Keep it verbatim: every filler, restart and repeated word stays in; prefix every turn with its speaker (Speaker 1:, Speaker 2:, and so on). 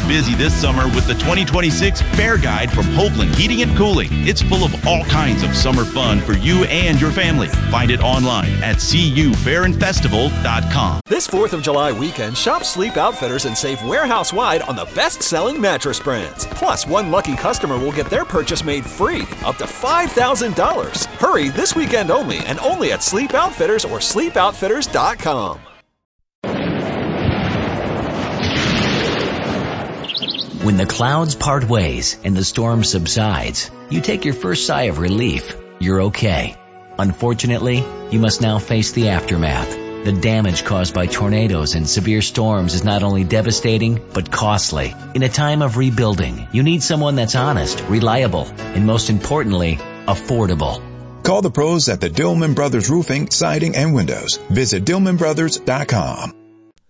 Speaker 1: busy this summer with the twenty twenty-six Fair Guide from Hoagland Heating and Cooling. It's full of all kinds of summer fun for you and your family. Find it online at c u fair and festival dot com.
Speaker 2: This fourth of July weekend, shop Sleep Outfitters and save warehouse-wide on the best-selling mattress brands. Plus, one lucky customer will get their purchase made free, up to five thousand dollars. Hurry this weekend only, and only at Sleep Outfitters or sleep outfitters dot com.
Speaker 3: When the clouds part ways and the storm subsides, you take your first sigh of relief. You're okay. Unfortunately, you must now face the aftermath. The damage caused by tornadoes and severe storms is not only devastating, but costly. In a time of rebuilding, you need someone that's honest, reliable, and most importantly, affordable.
Speaker 4: Call the pros at the Dillman Brothers Roofing, Siding, and Windows. Visit Dillman Brothers dot com.